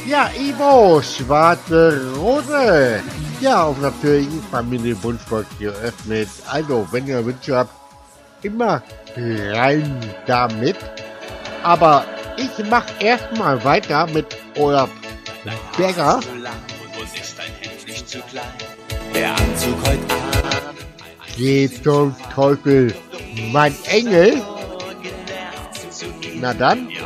Ja, Ivo, schwarze Rose. Ja, auf natürlichen Familienwunschbox geöffnet. Also, wenn ihr Wünsche habt, immer rein damit. Aber ich mach erstmal weiter mit eurem Bäcker. Der Anzug heute Abend. Geht zum Teufel, mein Engel. Na dann.